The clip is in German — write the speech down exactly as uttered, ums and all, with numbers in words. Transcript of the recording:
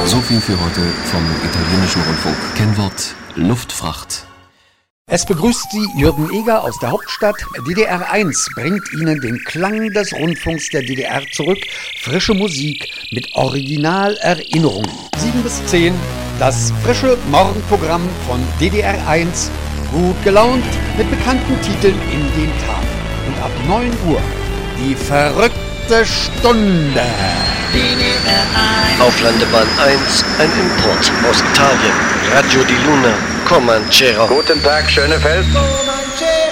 So viel für heute vom italienischen Rundfunk. Kennwort Luftfracht. Es begrüßt Sie Jürgen Eger aus der Hauptstadt. D D R eins bringt Ihnen den Klang des Rundfunks der D D R zurück. Frische Musik mit Originalerinnerungen. sieben bis zehn, das frische Morgenprogramm von D D R eins. Gut gelaunt mit bekannten Titeln in den Tag. Und ab neun Uhr die verrückte Stunde. D D R eins. Auf Landebahn eins, ein Import aus Italien. Radio di Luna, Comanchero. Guten Tag, Schönefeld.